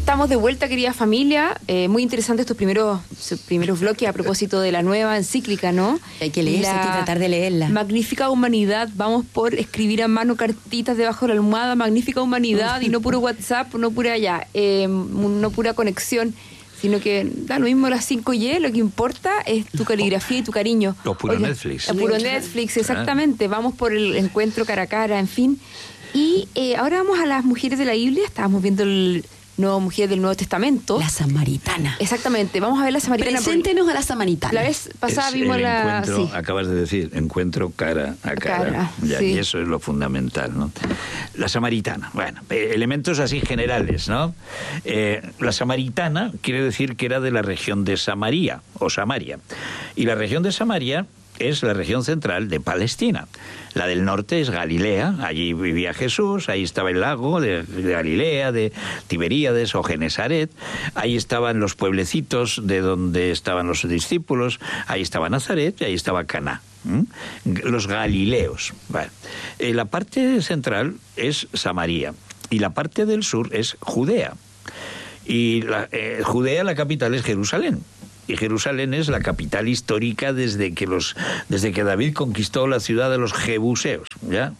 estamos de vuelta, querida familia. Muy interesante estos primeros bloques a propósito de la nueva encíclica, ¿no? Hay que leerla, hay que tratar de leerla. Magnífica humanidad. Vamos por escribir a mano cartitas debajo de la almohada. Magnífica humanidad. Y no puro WhatsApp, no pura no pura conexión, sino que da lo mismo las 5Y, lo que importa es tu caligrafía y tu cariño. O puro Netflix. O puro Netflix, exactamente. Vamos por el encuentro cara a cara, en fin. Y ahora vamos a las mujeres de la Biblia. Estábamos viendo mujeres del Nuevo Testamento. La samaritana. Exactamente, vamos a ver la samaritana. Preséntenos a la samaritana. La vez pasada vimos el la... encuentro, sí. Acabas de decir, encuentro cara a cara. Ya, sí. Y eso es lo fundamental, ¿no? La samaritana, bueno, elementos así generales, ¿no? La samaritana quiere decir que era de la región de Samaria, o Samaria. Y la región de Samaria es la región central de Palestina. La del norte es Galilea, allí vivía Jesús, ahí estaba el lago de Galilea, de Tiberíades o Genesaret, ahí estaban los pueblecitos de donde estaban los discípulos, ahí estaba Nazaret y ahí estaba Caná. Los galileos. Bueno, la parte central es Samaria y la parte del sur es Judea. Y Judea, la capital es Jerusalén. Y Jerusalén es la capital histórica desde que David conquistó la ciudad de los jebuseos, ¿ya?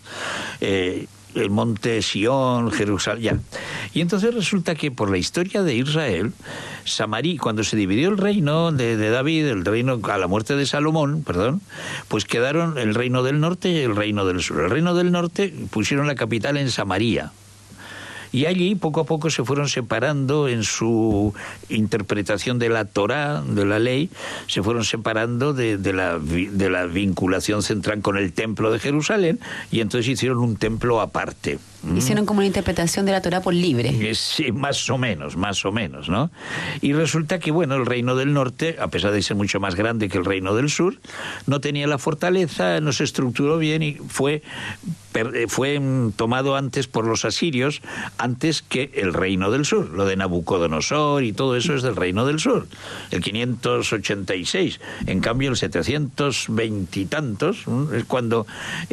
El monte Sión, Jerusalén, ya. Y entonces resulta que por la historia de Israel, Samaria, cuando se dividió el reino de David, el reino a la muerte de Salomón, pues quedaron el reino del norte y el reino del sur. El reino del norte pusieron la capital en Samaria. Y allí poco a poco se fueron separando en su interpretación de la Torá, de la ley, se fueron separando de la vinculación central con el templo de Jerusalén, y entonces hicieron un templo aparte. Hicieron como una interpretación de la Torá por libre. Sí, más o menos, ¿no? Y resulta que, bueno, el reino del norte, a pesar de ser mucho más grande que el reino del sur, no tenía la fortaleza, no se estructuró bien y fue tomado antes por los asirios, antes que el reino del sur. Lo de Nabucodonosor y todo eso es del reino del sur, el 586. En cambio, el 720 y tantos es cuando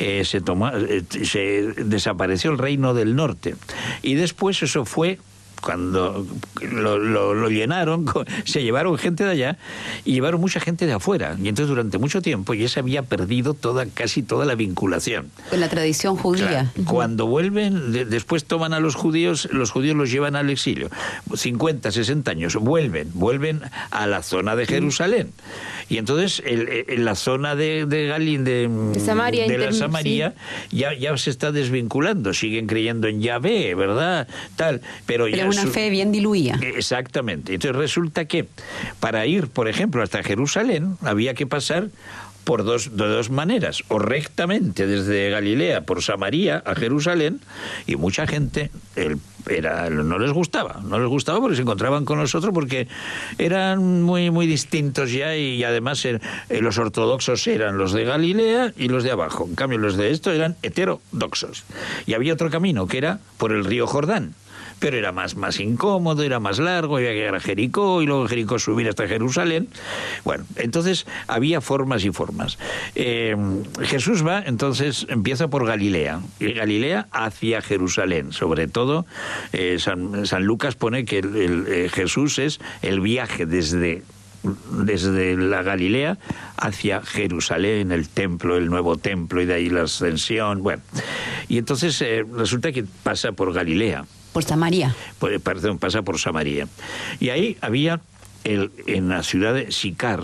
se desapareció el reino del norte. Y después eso fue cuando lo llenaron, se llevaron gente de allá y llevaron mucha gente de afuera, y entonces durante mucho tiempo ya se había perdido casi toda la vinculación con la tradición judía. Claro, cuando vuelven, después toman a los judíos los llevan al exilio, 50, 60 años, vuelven a la zona de Jerusalén, y entonces en la zona de Samaria, de la Samaria, sí, ya se está desvinculando, siguen creyendo en Yahvé, ¿verdad? Pero ya una fe bien diluida. Exactamente. Entonces resulta que para ir, por ejemplo, hasta Jerusalén había que pasar de dos maneras, o rectamente desde Galilea por Samaria a Jerusalén, y mucha gente no les gustaba porque se encontraban con nosotros, porque eran muy, muy distintos ya, y además los ortodoxos eran los de Galilea y los de abajo. En cambio, los de esto eran heterodoxos. Y había otro camino que era por el río Jordán, pero era más incómodo, era más largo, había que llegar a Jericó y luego de Jericó subir hasta Jerusalén. Bueno, entonces había formas y formas. Jesús empieza por Galilea, y Galilea hacia Jerusalén. Sobre todo, San Lucas pone que Jesús es el viaje desde la Galilea hacia Jerusalén, el templo, el nuevo templo, y de ahí la ascensión. Bueno, y entonces resulta que pasa por Galilea. Por Samaria. Pasa por Samaria. Y ahí había, en la ciudad de Sicar,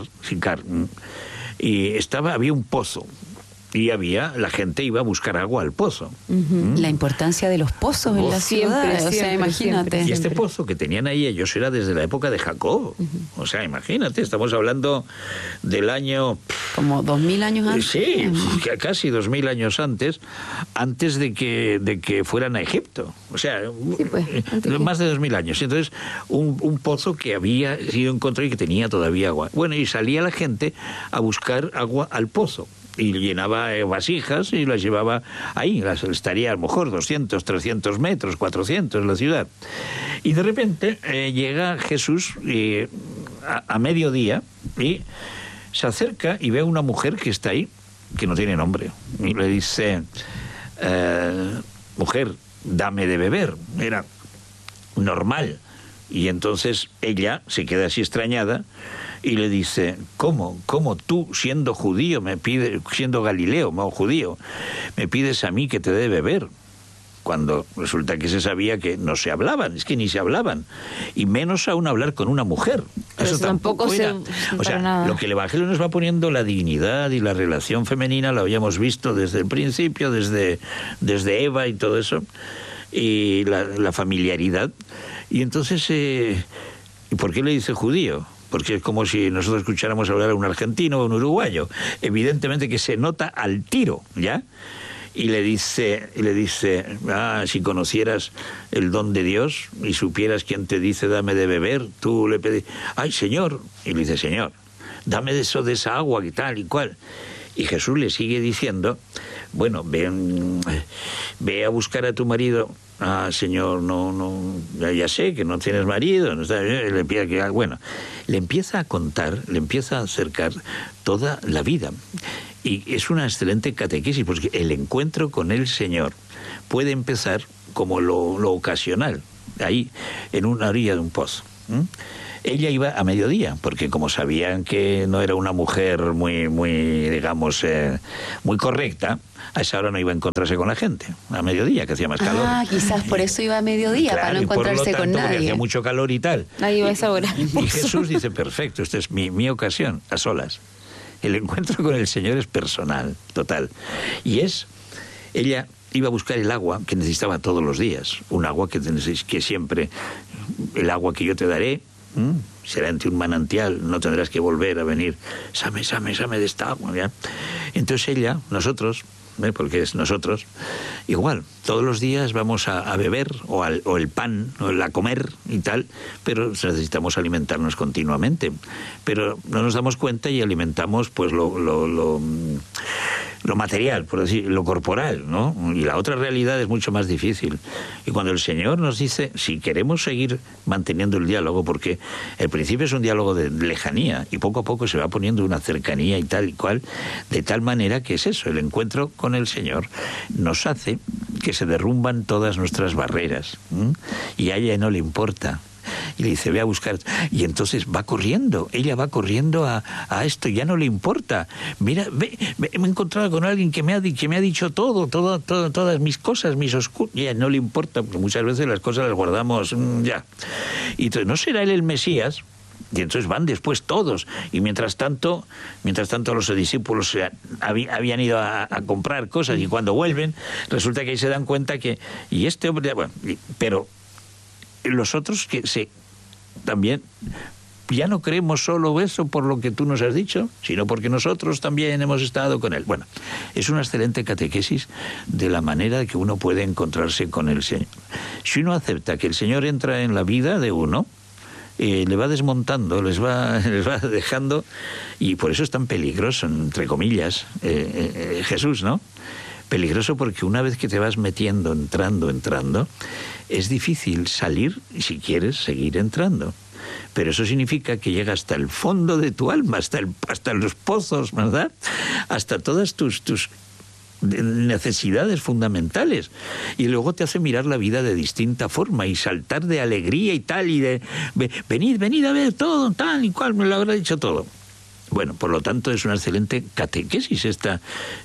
y había un pozo. Y la gente iba a buscar agua al pozo. La importancia de los pozos en la ciudad, imagínate. Y este pozo que tenían ahí ellos era desde la época de Jacob. O sea, imagínate, estamos hablando del año... Como 2000 años antes. Sí, casi 2000 años antes de que fueran a Egipto. O sea, sí, pues, más de 2000 años. Entonces, un pozo que había sido encontrado y que tenía todavía agua. Bueno, y salía la gente a buscar agua al pozo. Y llenaba vasijas y las llevaba ahí. Estaría a lo mejor 200, 300 metros, 400 en la ciudad. Y de repente llega Jesús a mediodía y se acerca y ve a una mujer que está ahí, que no tiene nombre. Y le dice, mujer, dame de beber. Era normal. Y entonces ella se queda así extrañada y le dice, ¿cómo tú, siendo judío, siendo Galileo, no judío, me pides a mí que te dé de beber? Cuando resulta que se sabía que no se hablaban, es que ni se hablaban, y menos aún hablar con una mujer. Pero eso tampoco era. O sea, nada. Lo que el Evangelio nos va poniendo, la dignidad y la relación femenina, lo habíamos visto desde el principio, desde Eva y todo eso, y la familiaridad. Y entonces, ¿y por qué le dice judío? Porque es como si nosotros escucháramos hablar a un argentino o un uruguayo. Evidentemente que se nota al tiro, ¿ya? Y le dice, si conocieras el don de Dios y supieras quién te dice dame de beber, tú le pedís, ay, Señor, y le dice, Señor, dame de esa agua y tal y cual. Y Jesús le sigue diciendo, bueno, ve a buscar a tu marido. Ah, Señor, no, ya sé que no tienes marido. Le empieza a contar, le empieza a acercar toda la vida. Y es una excelente catequesis, porque el encuentro con el Señor puede empezar como lo ocasional, ahí, en una orilla de un pozo. Ella iba a mediodía, porque como sabían que no era una mujer muy digamos, muy correcta, a esa hora no iba a encontrarse con la gente, a mediodía, que hacía más calor. Ah, quizás por eso iba a mediodía, claro, para no encontrarse con nadie. Porque hacía mucho calor y tal. Ahí iba a esa hora. Y Jesús dice, perfecto, esta es mi ocasión, a solas. El encuentro con el Señor es personal, total. Y ella iba a buscar el agua que necesitaba todos los días, un agua que siempre, el agua que yo te daré, será ante un manantial, no tendrás que volver a venir, same de esta agua, ¿ya? Entonces nosotros, porque es nosotros, igual, todos los días vamos a beber, o el pan, o a comer y tal, pero necesitamos alimentarnos continuamente. Pero no nos damos cuenta y alimentamos pues lo material, por decir, lo corporal, ¿no? Y la otra realidad es mucho más difícil. Y cuando el Señor nos dice, si queremos seguir manteniendo el diálogo, porque el principio es un diálogo de lejanía, y poco a poco se va poniendo una cercanía y tal y cual, de tal manera que es eso, el encuentro con el Señor nos hace que se derrumban todas nuestras barreras, y a ella no le importa. Y le dice, ve a buscar. Y entonces va corriendo, ella va corriendo a esto, ya no le importa. Mira, me he encontrado con alguien que me ha dicho todas mis cosas, mis oscuros. Y a ella no le importa, porque muchas veces las cosas las guardamos ya. Y entonces, ¿no será él el Mesías? Y entonces van después todos. Y mientras tanto los discípulos habían ido a comprar cosas, y cuando vuelven, resulta que ahí se dan cuenta que... Y este hombre... Bueno, pero... los otros también ya no creemos solo eso por lo que tú nos has dicho, sino porque nosotros también hemos estado con él. Bueno, es una excelente catequesis de la manera que uno puede encontrarse con el Señor. Si uno acepta que el Señor entra en la vida de uno, le va desmontando, les va dejando, y por eso es tan peligroso, entre comillas, Jesús, ¿no? Peligroso porque una vez que te vas metiendo, entrando, es difícil salir si quieres seguir entrando. Pero eso significa que llega hasta el fondo de tu alma, hasta los pozos, ¿verdad? Hasta todas tus necesidades fundamentales. Y luego te hace mirar la vida de distinta forma y saltar de alegría y tal, y de venid a ver todo, tal y cual, me lo habrá dicho todo. Bueno, por lo tanto es una excelente catequesis esta,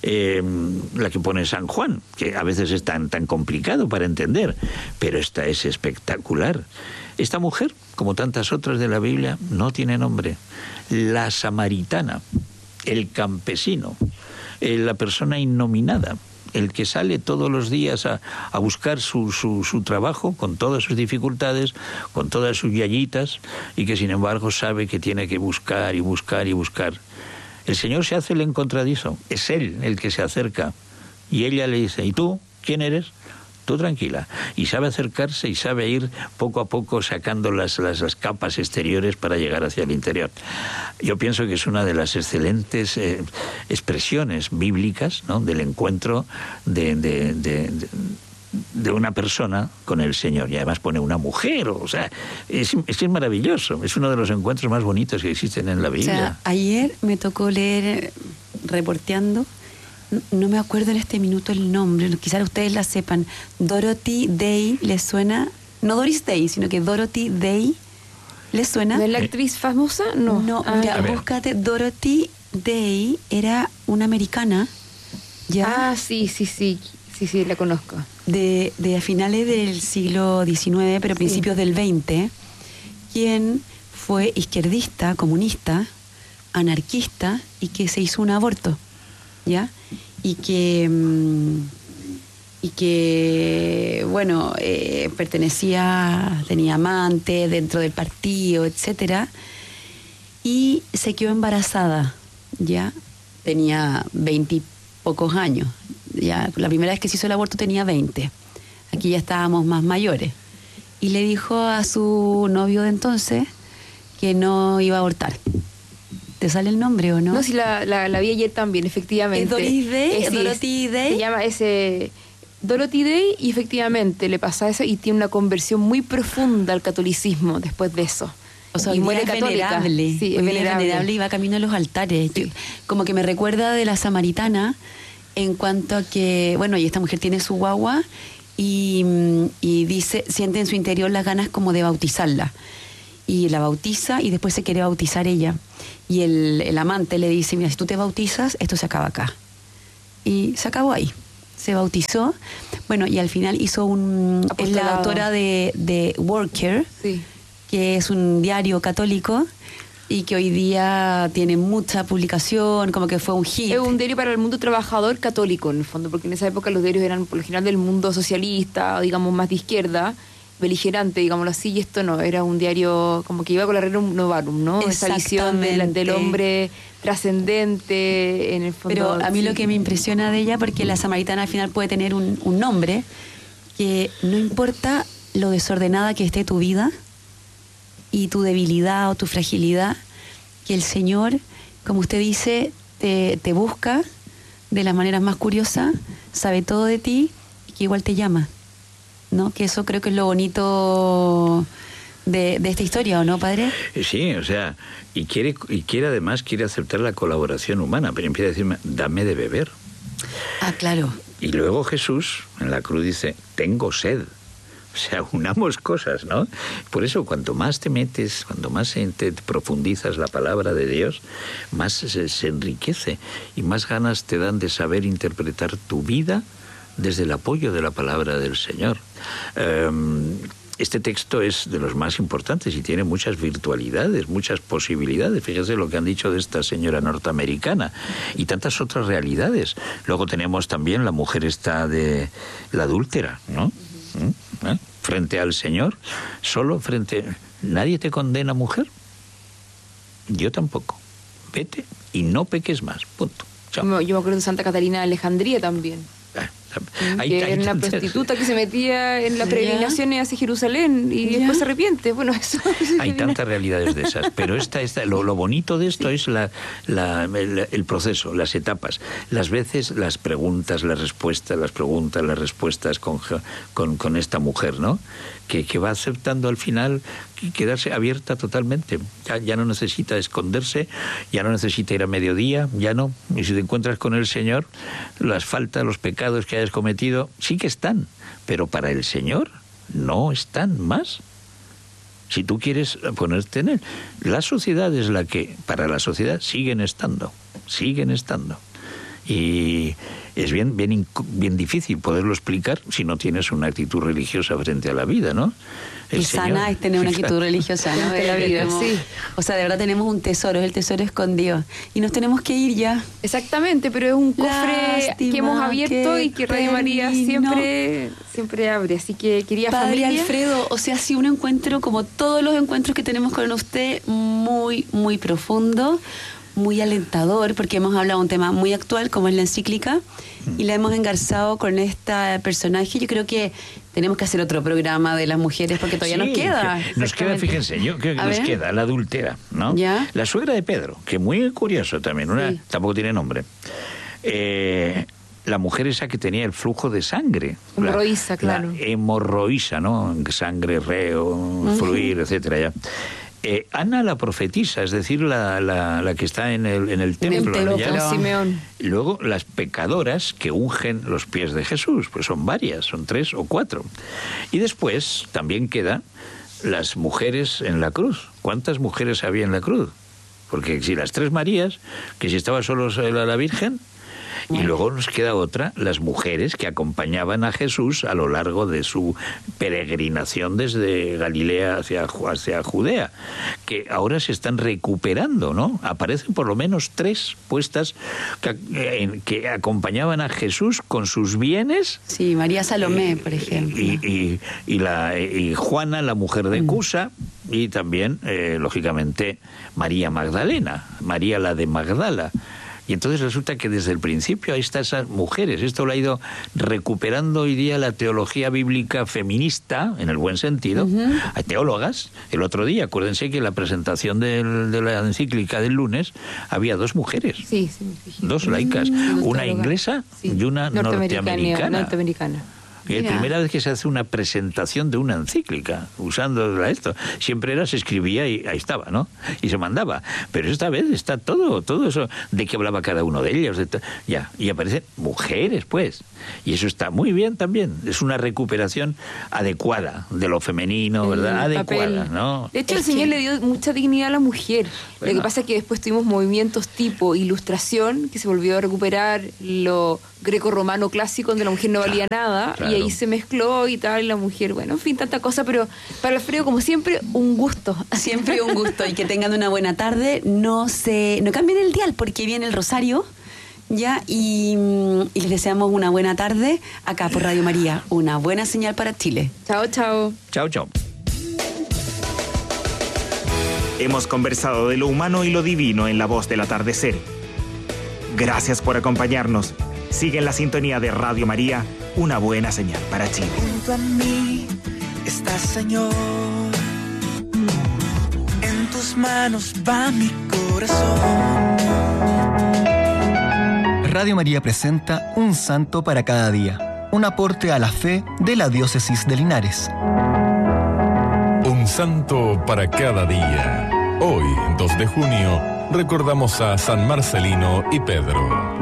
la que pone San Juan, que a veces es tan complicado para entender, pero esta es espectacular. Esta mujer, como tantas otras de la Biblia, no tiene nombre. La samaritana, el campesino, la persona innominada, el que sale todos los días a buscar su trabajo con todas sus dificultades, con todas sus yayitas, y que sin embargo sabe que tiene que buscar y buscar y buscar. El Señor se hace el encontradizo, es Él el que se acerca, y ella le dice, ¿y tú? ¿Quién eres? Tú tranquila. Y sabe acercarse y sabe ir poco a poco sacando las capas exteriores para llegar hacia el interior. Yo pienso que es una de las excelentes expresiones bíblicas, ¿no?, del encuentro de una persona con el Señor. Y además pone una mujer, o sea, es maravilloso. Es uno de los encuentros más bonitos que existen en la Biblia. O sea, ayer me tocó leer, reporteando, no me acuerdo en este minuto el nombre, quizás ustedes la sepan, Dorothy Day, ¿les suena? No Doris Day, sino que Dorothy Day, ¿Les suena? ¿No es la actriz famosa? No. No, Ah, mira, A ver. búscate. Dorothy Day era una americana, ya, Ah, sí, la conozco. de a finales del siglo XIX, pero principios del XX, quien fue izquierdista, comunista, anarquista y que se hizo un aborto, ¿ya? Y que bueno, tenía amante dentro del partido, etcétera, y se quedó embarazada, ¿ya? Tenía 20 y pocos años, ya. La primera vez que se hizo el aborto tenía 20. Aquí ya estábamos más mayores. Y le dijo a su novio de entonces que no iba a abortar. ¿Te sale el nombre o no? No, sí, la vi ayer también, efectivamente. ¿Es Doris Day? Sí, ¿Dorothy Day? Se llama ese Dorothy Day y efectivamente le pasa eso y tiene una conversión muy profunda al catolicismo después de eso. O sea, y hoy muere día es católica. venerable. Sí, Hoy es día es venerable y va camino a los altares. Sí. Como que me recuerda de la samaritana en cuanto a que, bueno, y esta mujer tiene su guagua y dice, siente en su interior las ganas como de bautizarla. Y la bautiza y después se quiere bautizar ella. Y el amante le dice, mira, si tú te bautizas, esto se acaba acá. Y se acabó ahí. Se bautizó. Bueno, y al final hizo es la Apostolado. autora de Worker, Sí. que es un diario católico y que hoy día tiene mucha publicación, como que fue un hit. Es un diario para el mundo trabajador católico, en el fondo, porque en esa época los diarios eran por lo general del mundo socialista, o digamos más de izquierda, beligerante, digámoslo así, y esto no, era un diario como que iba con la Rerum Novarum, ¿no? Esa visión Exactamente. del hombre trascendente, en el fondo. Pero a mí sí. lo que me impresiona de ella, porque la samaritana al final puede tener un nombre, que no importa lo desordenada que esté tu vida y tu debilidad o tu fragilidad, que el Señor, como usted dice, te busca de las maneras más curiosas, sabe todo de ti y que igual te llama, ¿no? Que eso creo que es lo bonito de esta historia, ¿o no, padre? Sí, o sea, y quiere además aceptar la colaboración humana, pero empieza a decirme, dame de beber. Ah, claro. Y luego Jesús en la cruz dice, tengo sed. O sea, unamos cosas, ¿no? Por eso, cuanto más te metes, cuanto más te profundizas la palabra de Dios, más se enriquece y más ganas te dan de saber interpretar tu vida desde el apoyo de la palabra del Señor. Este texto es de los más importantes y tiene muchas virtualidades, muchas posibilidades. Fíjese lo que han dicho de esta señora norteamericana y tantas otras realidades. Luego tenemos también la mujer esta de la adúltera, ¿no? Frente al Señor, solo frente... ¿Nadie te condena, mujer? Yo tampoco. Vete y no peques más. Punto. Chao. Yo me acuerdo de Santa Catarina de Alejandría también. Que era una prostituta que se metía en las peregrinaciones hacia Jerusalén y ¿Ya? después se arrepiente. Bueno, eso Hay tantas realidades de esas, pero lo bonito de esto es el proceso, las etapas, las veces, las preguntas, las respuestas, las preguntas, las respuestas con esta mujer, ¿no? Que va aceptando al final quedarse abierta totalmente. Ya no necesita esconderse, ya no necesita ir a mediodía, ya no. Y si te encuentras con el Señor, las faltas, los pecados que hayas cometido, sí que están, pero para el Señor no están más. Si tú quieres ponerte en él. La sociedad es la que, para la sociedad, siguen estando. Y es bien difícil poderlo explicar si no tienes una actitud religiosa frente a la vida, ¿no? Y sana es tener una actitud religiosa, ¿no? Frente a la vida, sí. O sea, de verdad tenemos un tesoro, es el tesoro escondido. Y nos tenemos que ir ya. Exactamente, pero es un cofre Lástima que hemos abierto que y que Radio María terminó. siempre abre. Así que, querida Padre familia... Alfredo, o sea, ha sido un encuentro como todos los encuentros que tenemos con usted, muy, muy profundo, muy alentador, porque hemos hablado de un tema muy actual, como es la encíclica, y la hemos engarzado con este personaje. Yo creo que tenemos que hacer otro programa de las mujeres, porque todavía nos queda. Nos queda, fíjense, yo creo que nos queda la adúltera, ¿no? ¿Ya? La suegra de Pedro, que muy curioso también, Sí. tampoco tiene nombre. La mujer esa que tenía el flujo de sangre. Hemorroísa, claro. La hemorroísa, ¿no? Sangre, reo, fluir, etcétera, ya. Ana la profetisa, es decir, la que está en el templo. templo, ¿ya? con Simeón. Luego las pecadoras que ungen los pies de Jesús, pues son varias, son 3 o 4. Y después también queda las mujeres en la cruz. ¿Cuántas mujeres había en la cruz? Porque si las 3 Marías, que si estaba solo la Virgen, y luego nos queda otra, las mujeres que acompañaban a Jesús a lo largo de su peregrinación desde Galilea hacia Judea, que ahora se están recuperando, ¿no? Aparecen por lo menos 3 puestas que acompañaban a Jesús con sus bienes. Sí, María Salomé, por ejemplo. Y Juana, la mujer de Cusa, y también, lógicamente, María Magdalena, María la de Magdala. Y entonces resulta que desde el principio ahí están esas mujeres. Esto lo ha ido recuperando hoy día la teología bíblica feminista, en el buen sentido. Hay teólogas. El otro día, acuérdense que en la presentación de la encíclica del lunes había 2 mujeres. Sí. 2 laicas. Una inglesa y una norteamericana. Y es la primera vez que se hace una presentación de una encíclica, usando esto. Siempre se escribía y ahí estaba, ¿no? Y se mandaba. Pero esta vez está todo eso de que hablaba cada uno de ellos. Y aparecen mujeres, pues. Y eso está muy bien también. Es una recuperación adecuada de lo femenino, ¿verdad? Adecuada, ¿no? De hecho, el Señor le dio mucha dignidad a la mujer. Bueno. Lo que pasa es que después tuvimos movimientos tipo Ilustración, que se volvió a recuperar lo greco-romano clásico, donde la mujer no valía nada, y ahí se mezcló y tal, y la mujer, bueno, en fin, tanta cosa, pero para Alfredo, como siempre, un gusto. Siempre un gusto, y que tengan una buena tarde. No cambien el dial, porque viene el Rosario, ya, y les deseamos una buena tarde acá por Radio María, una buena señal para Chile. Chao, chao. Chao, chao. Hemos conversado de lo humano y lo divino en La Voz del Atardecer. Gracias por acompañarnos. Sigue en la sintonía de Radio María, una buena señal para Chile. Junto a mí estás, Señor. En tus manos va mi corazón. Radio María presenta Un Santo para cada día, un aporte a la fe de la Diócesis de Linares. Un santo para cada día. Hoy, 2 de junio, recordamos a San Marcelino y Pedro.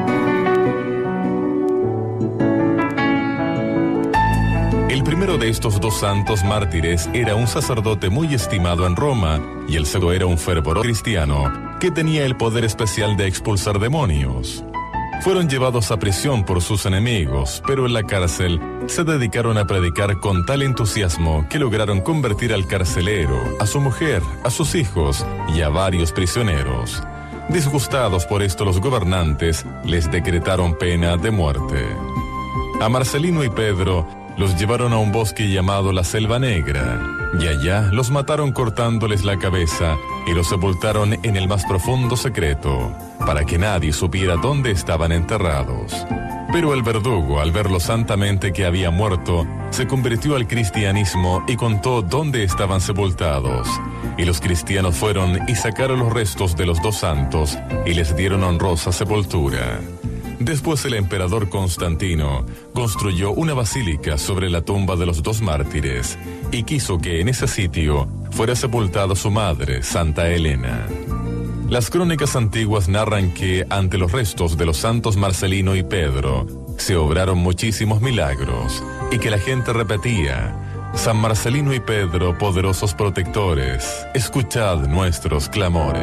El primero de estos 2 santos mártires era un sacerdote muy estimado en Roma, y el segundo era un fervoroso cristiano que tenía el poder especial de expulsar demonios. Fueron llevados a prisión por sus enemigos, pero en la cárcel se dedicaron a predicar con tal entusiasmo que lograron convertir al carcelero, a su mujer, a sus hijos y a varios prisioneros. Disgustados por esto, los gobernantes les decretaron pena de muerte. A Marcelino y Pedro los llevaron a un bosque llamado la Selva Negra, y allá los mataron cortándoles la cabeza y los sepultaron en el más profundo secreto, para que nadie supiera dónde estaban enterrados. Pero el verdugo, al verlo santamente que había muerto, se convirtió al cristianismo y contó dónde estaban sepultados. Y los cristianos fueron y sacaron los restos de los 2 santos y les dieron honrosa sepultura. Después el emperador Constantino construyó una basílica sobre la tumba de los 2 mártires y quiso que en ese sitio fuera sepultada su madre, Santa Elena. Las crónicas antiguas narran que ante los restos de los santos Marcelino y Pedro se obraron muchísimos milagros y que la gente repetía: San Marcelino y Pedro, poderosos protectores, escuchad nuestros clamores.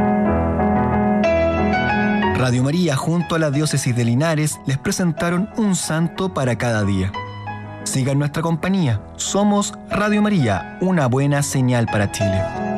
Radio María junto a la Diócesis de Linares les presentaron Un Santo para cada día. Sigan nuestra compañía. Somos Radio María, una buena señal para Chile.